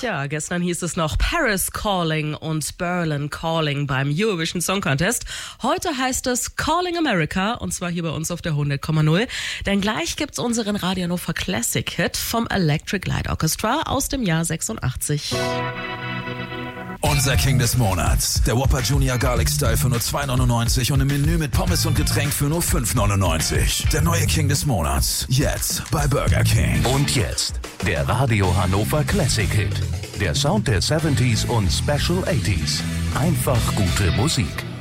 Tja, gestern hieß es noch Paris Calling und Berlin Calling beim Eurovision Song Contest. Heute heißt es Calling America und zwar hier bei uns auf der 100,0. Denn gleich gibt's unseren Radio Hannover Classic Hit vom Electric Light Orchestra aus dem Jahr 86. Unser King des Monats. Der Whopper Junior Garlic Style für nur 2,99 und im Menü mit Pommes und Getränk für nur 5,99. Der neue King des Monats. Jetzt bei Burger King. Und jetzt der Radio Hannover Classic Hit. Der Sound der 70s und Special 80s. Einfach gute Musik.